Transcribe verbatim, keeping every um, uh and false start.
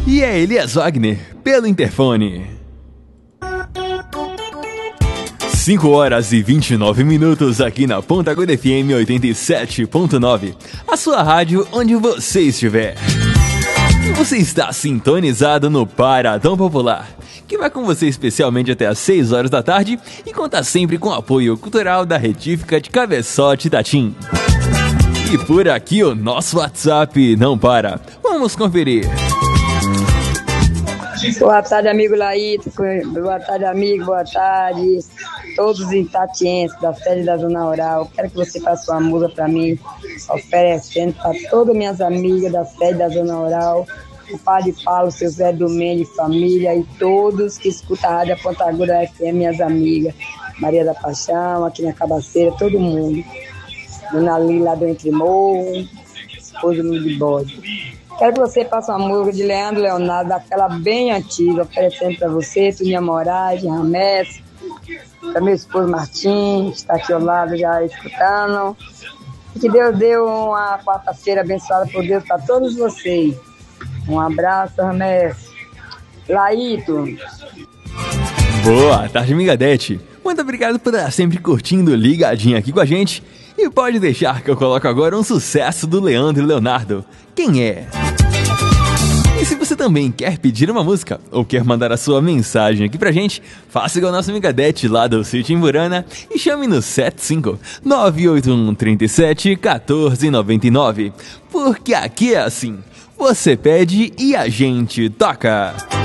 E é Elias Wagner, pelo interfone. cinco horas e vinte e nove minutos aqui na Ponta Aguda F M oitenta e sete ponto nove, a sua rádio onde você estiver. Você está sintonizado no Paradão Popular, que vai com você especialmente até às seis horas da tarde e conta sempre com o apoio cultural da Retífica de Cabeçote Tatim. E por aqui o nosso WhatsApp não para. Vamos conferir. Boa tarde, amigo Laíto. Boa tarde, amigo. Boa tarde. Todos os itatienses da sede da Zona Rural. Quero que você faça uma música para mim, oferecendo para todas minhas amigas da sede da Zona Rural, o Padre Paulo, seu Zé Domingue, família, e todos que escutam a Rádio Ponta Aguda F M, minhas amigas. Maria da Paixão, aqui na Cabaceira, todo mundo. Dona Lila do Entre Morro, esposa do de Bode. Quero que você faça uma música de Leandro Leonardo, daquela bem antiga, oferecendo para você, Tuninha Moraes, Ramés, para meu esposo Martim, que está aqui ao lado já escutando. E que Deus dê uma quarta-feira abençoada por Deus para todos vocês. Um abraço, Ramés. Laíto. Boa tarde, Migadete. Muito obrigado por estar sempre curtindo, ligadinho aqui com a gente. E pode deixar que eu coloco agora um sucesso do Leandro Leonardo. Quem é? E se você também quer pedir uma música ou quer mandar a sua mensagem aqui pra gente, faça igual nosso Migadete lá do Sítio Imburana e chame no sete cinco nove oito um três sete um quatro nove nove. Porque aqui é assim, você pede e a gente toca.